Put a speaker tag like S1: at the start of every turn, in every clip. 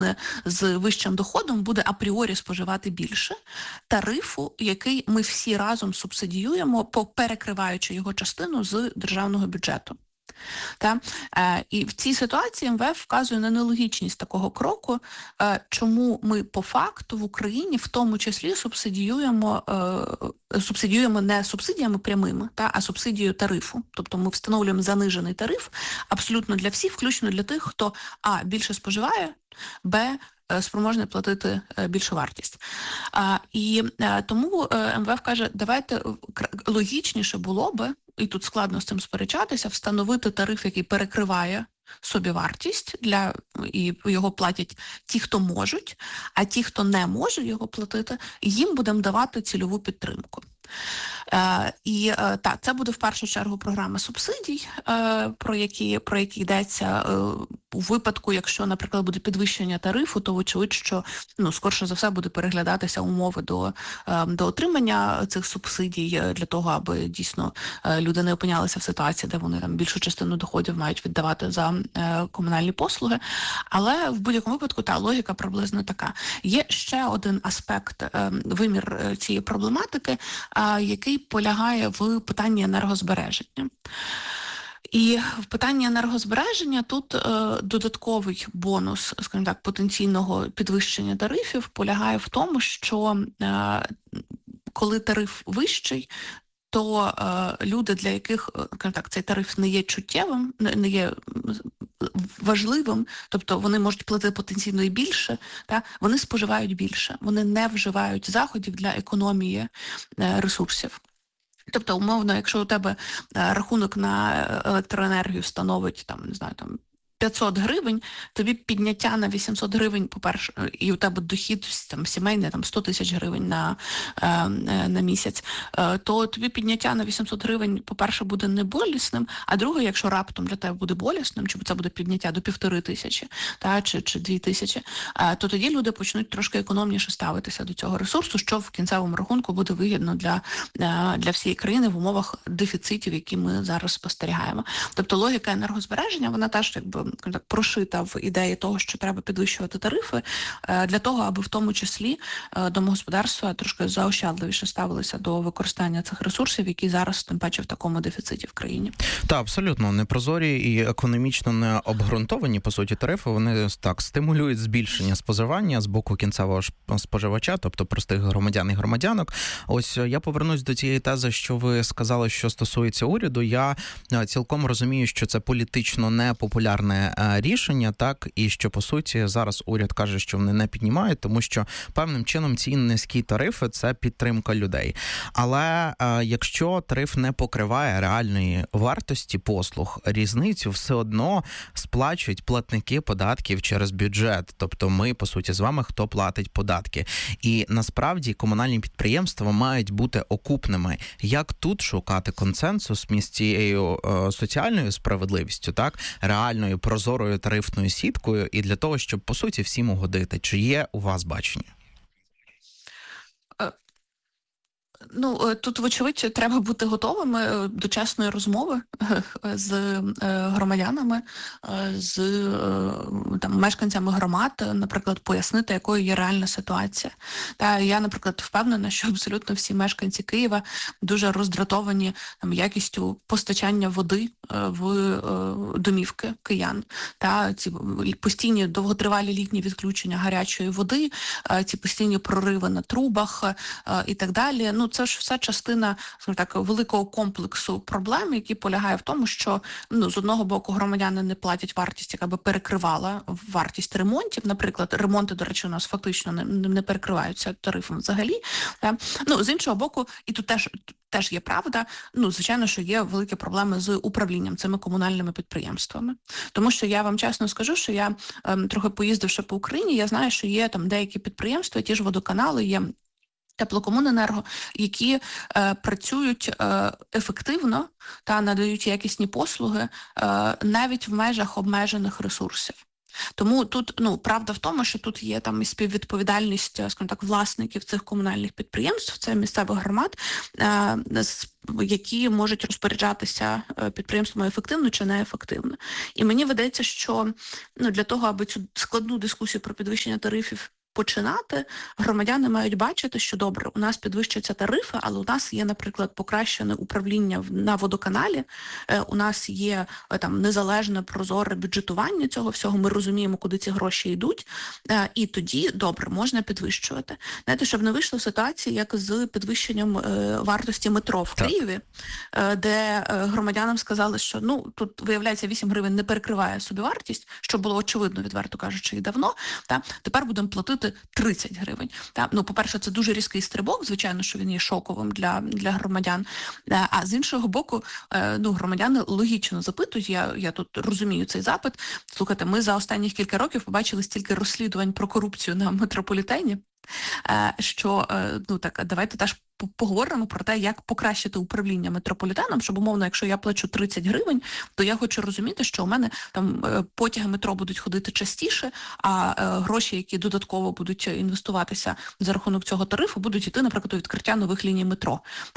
S1: з вищим доходом буде апріорі споживати більше тарифу, який ми всі разом субсидіюємо, перекриваючи його частину з державного бюджету. І в цій ситуації МВФ вказує на нелогічність такого кроку, чому ми по факту в Україні в тому числі субсидіюємо не субсидіями прямими, а субсидією тарифу. Тобто ми встановлюємо занижений тариф абсолютно для всіх, включно для тих, хто а. більше споживає, б. спроможний платити більшу вартість. І тому МВФ каже, давайте логічніше було би, і тут складно з цим сперечатися, встановити тариф, який перекриває собівартість, і його платять ті, хто можуть, а ті, хто не може його платити, їм будемо давати цільову підтримку. Це буде в першу чергу програма субсидій, про які йдеться у випадку, якщо, наприклад, буде підвищення тарифу, то вочевидь, що скорше за все буде переглядатися умови до отримання цих субсидій для того, аби дійсно люди не опинялися в ситуації, де вони там більшу частину доходів мають віддавати за комунальні послуги. Але в будь-якому випадку та логіка приблизно така. Є ще один аспект, вимір цієї проблематики, який полягає в питанні енергозбереження. І в питанні енергозбереження тут додатковий бонус, скажімо так, потенційного підвищення тарифів полягає в тому, що коли тариф вищий, то люди, для яких, скажімо так, цей тариф не є чуттєвим, не є важливим, тобто вони можуть платити потенційно і більше, вони споживають більше, вони не вживають заходів для економії ресурсів. Тобто, умовно, якщо у тебе рахунок на електроенергію становить, 500 гривень, тобі підняття на 800 гривень, по-перше, і у тебе дохід сімейний 100 тисяч гривень на місяць, то тобі підняття на 800 гривень, по-перше, буде не болісним, а друге, якщо раптом для тебе буде болісним, чи це буде підняття до 1500 чи 2000, то тоді люди почнуть трошки економніше ставитися до цього ресурсу, що в кінцевому рахунку буде вигідно для всієї країни в умовах дефіцитів, які ми зараз спостерігаємо. Тобто логіка енергозбереження, вона теж прошита в ідеї того, що треба підвищувати тарифи, для того, аби в тому числі домогосподарства трошки заощадливіше ставилися до використання цих ресурсів, які зараз, тим паче, в такому дефіциті в країні.
S2: Так, абсолютно. Непрозорі і економічно не обґрунтовані, по суті, тарифи, вони так стимулюють збільшення споживання з боку кінцевого споживача, тобто простих громадян і громадянок. Ось я повернусь до цієї тези, що ви сказали, що стосується уряду. Я цілком розумію, що це політично непопулярне рішення, так, і що, по суті, зараз уряд каже, що вони не піднімають, тому що певним чином ці низькі тарифи – це підтримка людей. Але якщо тариф не покриває реальної вартості послуг, різницю все одно сплачують платники податків через бюджет. Тобто ми, по суті, з вами, хто платить податки. І насправді комунальні підприємства мають бути окупними. Як тут шукати консенсус між цією соціальною справедливістю, так, реальною прозорою тарифною сіткою, і для того, щоб, по суті, всім угодити? Чи є у вас бачення?
S1: Тут, вочевидь, треба бути готовими до чесної розмови з громадянами, з мешканцями громад, наприклад, пояснити, якою є реальна ситуація. Я, наприклад, впевнена, що абсолютно всі мешканці Києва дуже роздратовані якістю постачання води в домівки киян. Ці постійні довготривалі літні відключення гарячої води, ці постійні прориви на трубах і так далі. Це ж все частина, скажімо так, великого комплексу проблем, який полягає в тому, що з одного боку громадяни не платять вартість, яка би перекривала вартість ремонтів. Наприклад, ремонти, до речі, у нас фактично не перекриваються тарифом взагалі. З іншого боку, і тут теж є правда, звичайно, що є великі проблеми з управлінням цими комунальними підприємствами. Тому що я вам чесно скажу, що я трохи поїздивши по Україні, я знаю, що є там деякі підприємства, ті ж водоканали, є Теплокомуненерго, які працюють ефективно та надають якісні послуги навіть в межах обмежених ресурсів. Тому тут, правда в тому, що тут є там і співвідповідальність, скажімо так, власників цих комунальних підприємств, це місцевих громад, які можуть розпоряджатися підприємствами ефективно чи неефективно. І мені видається, що для того, аби цю складну дискусію про підвищення тарифів починати, громадяни мають бачити, що добре, у нас підвищаться тарифи, але у нас є, наприклад, покращене управління на водоканалі, у нас є там незалежне, прозоре бюджетування цього всього, ми розуміємо, куди ці гроші йдуть, і тоді, добре, можна підвищувати. Знаєте, щоб не вийшло ситуації, як з підвищенням вартості метро в Києві, де громадянам сказали, що тут, виявляється, 8 гривень не перекриває собівартість, що було очевидно, відверто кажучи, і давно, тепер будемо платити 30 гривень. По-перше, це дуже різкий стрибок, звичайно, що він є шоковим для громадян. А з іншого боку, громадяни логічно запитують, я тут розумію цей запит. Слухайте, ми за останніх кілька років побачили стільки розслідувань про корупцію на метрополітені, що, давайте теж поговоримо про те, як покращити управління метрополітеном, щоб, умовно, якщо я плачу 30 гривень, то я хочу розуміти, що у мене там потяги метро будуть ходити частіше, а гроші, які додатково будуть інвестуватися за рахунок цього тарифу, будуть йти, наприклад, у відкриття нових ліній метро.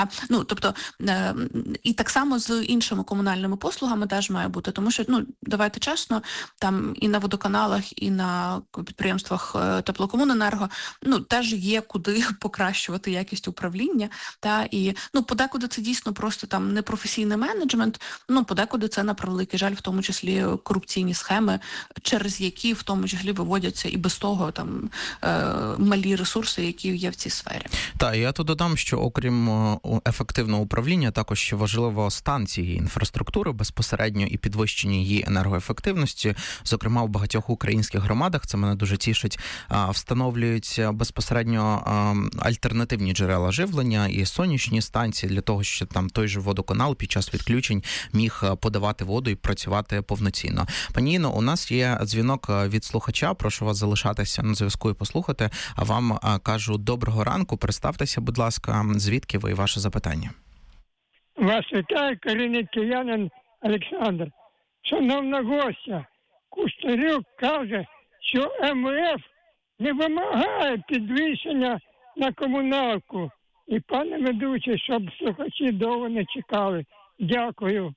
S1: І так само з іншими комунальними послугами теж має бути, тому що, давайте чесно, там і на водоканалах, і на підприємствах Теплокомуненерго, теж є куди покращувати якість управління. І подекуди це дійсно просто там непрофесійний менеджмент, подекуди це, на превеликий жаль, в тому числі корупційні схеми, через які в тому числі виводяться і без того там малі ресурси, які є в цій сфері.
S2: Так, я тут додам, що окрім ефективного управління, також ще важливо стан цієї інфраструктури безпосередньо і підвищення її енергоефективності. Зокрема, в багатьох українських громадах, це мене дуже тішить, встановлюються безпосередньо альтернативні джерела живлення і сонячні станції для того, щоб там той же водоканал під час відключень міг подавати воду і працювати повноцінно. Пані Інно, у нас є дзвінок від слухача, прошу вас залишатися на зв'язку і послухати, а вам кажу доброго ранку, представтеся, будь ласка, звідки ви і ваше запитання.
S3: Вас вітає корінний киянин Олександр. Шановна гостя, Кушторюк каже, що МВФ не вимагає підвищення на комуналку. І, пане ведучий, щоб слухачі довго не чекали. Дякую.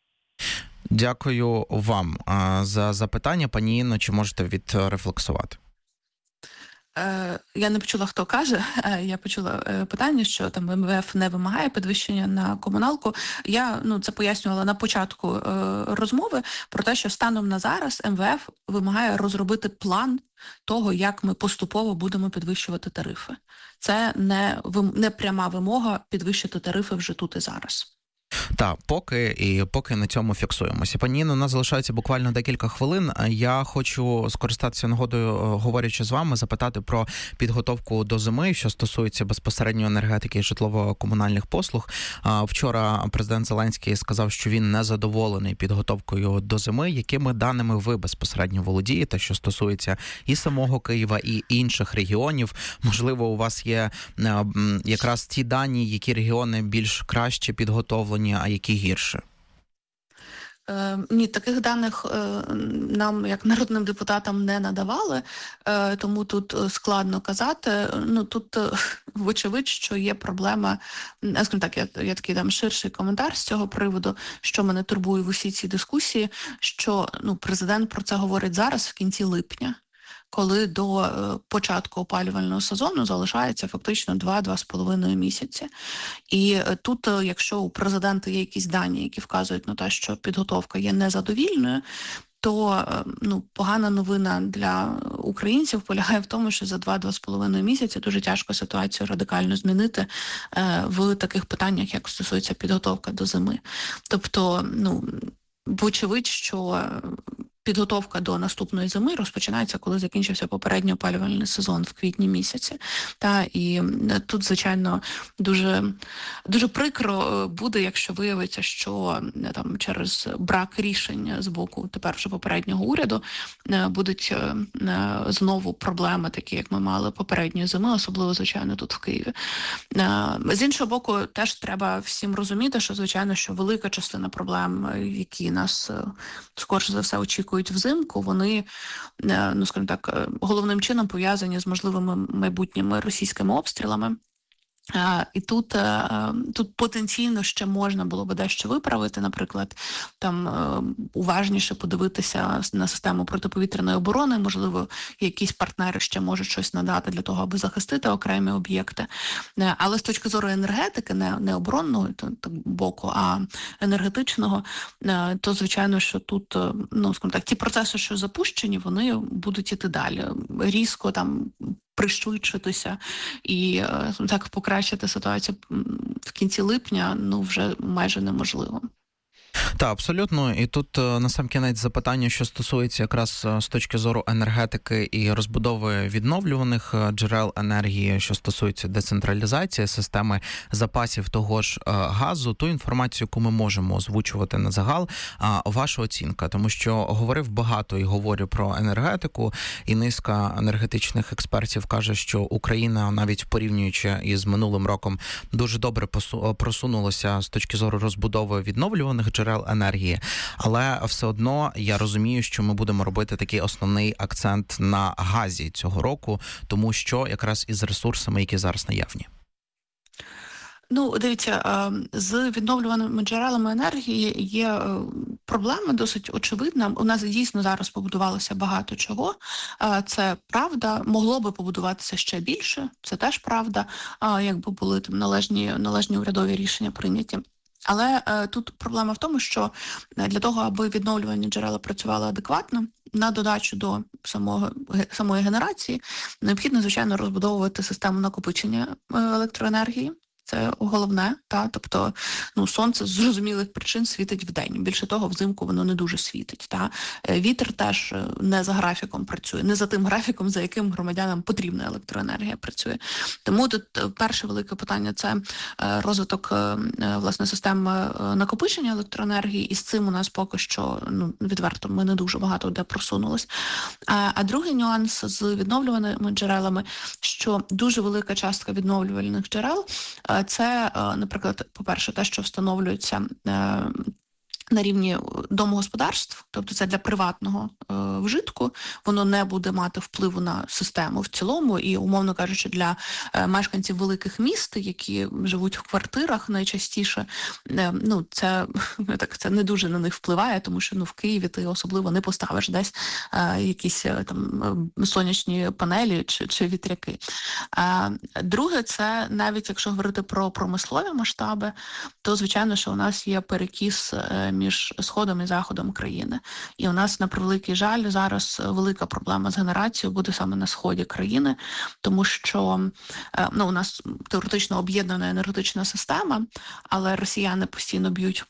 S2: Дякую вам за запитання. Пані Інно, чи можете відрефлексувати?
S1: Я не почула, хто каже. Я почула питання, що там МВФ не вимагає підвищення на комуналку. Я це пояснювала на початку розмови про те, що станом на зараз МВФ вимагає розробити план того, як ми поступово будемо підвищувати тарифи. Це не пряма вимога підвищити тарифи вже тут і зараз.
S2: Так, поки на цьому фіксуємося. Пані Інно, у нас залишається буквально декілька хвилин. Я хочу скористатися нагодою, говорячи з вами, запитати про підготовку до зими, що стосується безпосередньо енергетики і житлово-комунальних послуг. Вчора президент Зеленський сказав, що він не задоволений підготовкою до зими. Якими даними ви безпосередньо володієте, що стосується і самого Києва, і інших регіонів? Можливо, у вас є якраз ті дані, які регіони більш краще підготовлені, а які гірше?
S1: Ні, таких даних нам, як народним депутатам, не надавали, тому тут складно казати. Тут вочевидь, що є проблема, скажімо так, я такий дам ширший коментар з цього приводу, що мене турбує в усій цій дискусії, що президент про це говорить зараз, в кінці липня, коли до початку опалювального сезону залишається фактично 2-2,5 місяці. І тут, якщо у президента є якісь дані, які вказують на те, що підготовка є незадовільною, то погана новина для українців полягає в тому, що за 2-2,5 місяці дуже тяжко ситуацію радикально змінити в таких питаннях, як стосується підготовка до зими. Тобто, вочевидь, що підготовка до наступної зими розпочинається, коли закінчився попередній опалювальний сезон в квітні місяці. І тут, звичайно, дуже, дуже прикро буде, якщо виявиться, що там через брак рішень з боку тепер вже попереднього уряду будуть знову проблеми, такі, як ми мали попередньої зими, особливо, звичайно, тут в Києві. З іншого боку, теж треба всім розуміти, що, звичайно, що велика частина проблем, які нас, скорше за все, очікують очікують взимку, вони, ну, скажімо так, головним чином пов'язані з можливими майбутніми російськими обстрілами. І тут потенційно ще можна було би дещо виправити, наприклад, там уважніше подивитися на систему протиповітряної оборони, можливо, якісь партнери ще можуть щось надати для того, аби захистити окремі об'єкти. Але з точки зору енергетики, не оборонного боку, а енергетичного, то, звичайно, що тут, ну, скажімо так, ті процеси, що запущені, вони будуть іти далі. Різко там пришвидшитися і так покращити ситуацію в кінці липня, ну, вже майже неможливо.
S2: Так, абсолютно. І тут насамкінець запитання, що стосується якраз з точки зору енергетики і розбудови відновлюваних джерел енергії, що стосується децентралізації системи запасів того ж газу, ту інформацію, яку ми можемо озвучувати на загал, ваша оцінка, тому що говорив багато і говорю про енергетику, і низка енергетичних експертів каже, що Україна, навіть порівнюючи із минулим роком, дуже добре просунулася з точки зору розбудови відновлюваних джерел енергії, але все одно я розумію, що ми будемо робити такий основний акцент на газі цього року, тому що якраз із ресурсами, які зараз наявні.
S1: Ну, дивіться, з відновлюваними джерелами енергії є проблема досить очевидна. У нас дійсно зараз побудувалося багато чого. Це правда. Могло би побудуватися ще більше. Це теж правда, якби були там належні урядові рішення прийняті. Але тут проблема в тому, що для того, аби відновлювані джерела працювали адекватно, на додачу до самої генерації, необхідно, звичайно, розбудовувати систему накопичення електроенергії. Це головне, тобто, ну, сонце з зрозумілих причин світить вдень. Більше того, взимку воно не дуже світить. Вітер теж не за графіком працює, не за тим графіком, за яким громадянам потрібна електроенергія працює. Тому тут перше велике питання – це розвиток, власне, системи накопичення електроенергії, і з цим у нас поки що, ну, відверто, ми не дуже багато де просунулись. А другий нюанс з відновлюваними джерелами, що дуже велика частка відновлювальних джерел – це, наприклад, по-перше, те, що встановлюється на рівні домогосподарств, тобто це для приватного вжитку, воно не буде мати впливу на систему в цілому, і, умовно кажучи, для мешканців великих міст, які живуть в квартирах найчастіше, ну, це не дуже на них впливає, тому що, ну, в Києві ти особливо не поставиш десь якісь там сонячні панелі чи вітряки. Друге, це навіть якщо говорити про промислові масштаби, то, звичайно, що у нас є перекіс між Сходом і Заходом країни. І у нас, на превеликий жаль, зараз велика проблема з генерацією буде саме на Сході країни, тому що, ну, у нас теоретично об'єднана енергетична система, але росіяни постійно б'ють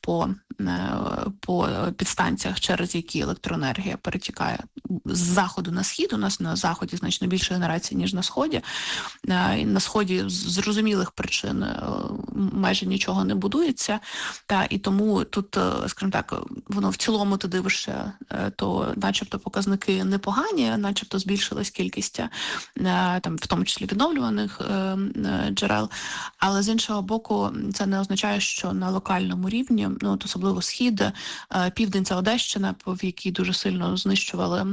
S1: по підстанціях, через які електроенергія перетікає з заходу на схід. У нас на заході значно більше генерації, ніж на Сході. І на Сході з зрозумілих причин майже нічого не будується. І тому тут, скажімо так, воно в цілому ти дивишся, то начебто показники непогані, начебто збільшилась кількість, там, в тому числі відновлюваних джерел, але з іншого боку це не означає, що на локальному рівні, ну, от особливо Схід, Південь – це Одещина, в якій дуже сильно знищували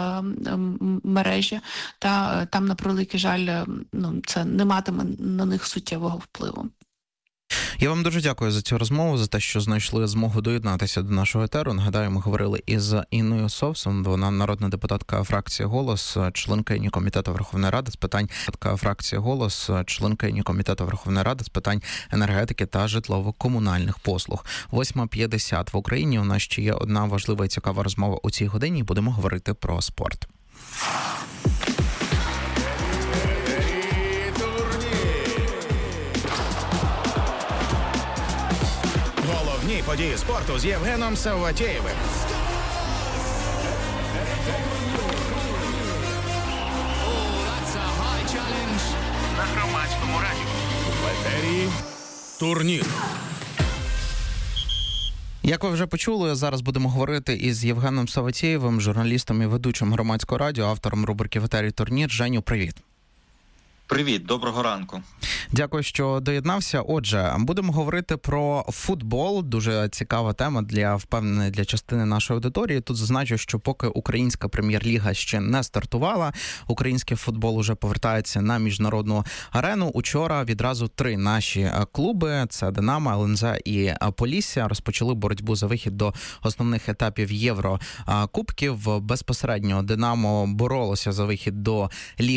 S1: мережі, та там, на превеликий жаль, ну, це не матиме на них суттєвого впливу.
S2: Я вам дуже дякую за цю розмову, за те, що знайшли змогу доєднатися до нашого етеру. Нагадаю, ми говорили із Інною Совсун, вона народна депутатка фракції «Голос», членкиня Комітету Верховної Ради з питань фракції «Голос», членкиня Комітету Верховної Ради з питань енергетики та житлово-комунальних послуг. 8:50 в Україні. У нас ще є одна важлива і цікава розмова у цій годині. Будемо говорити про спорт.
S4: Події спорту з Євгеном Савватєєвим.
S5: На Громадському радіо.
S4: В етері турнір.
S2: Як ви вже почули, зараз будемо говорити із Євгеном Савватєєвим, журналістом і ведучим Громадського радіо, автором рубрики «В етері турнір». Женю, привіт.
S6: Привіт, доброго ранку.
S2: Дякую, що доєднався. Отже, будемо говорити про футбол. Дуже цікава тема впевнений, для частини нашої аудиторії. Тут зазначу, що поки українська прем'єр-ліга ще не стартувала, український футбол уже повертається на міжнародну арену. Учора відразу 3 наші клуби – це «Динамо», ЛНЗ і «Полісся» – розпочали боротьбу за вихід до основних етапів Єврокубків. Безпосередньо «Динамо» боролося за вихід до Ліги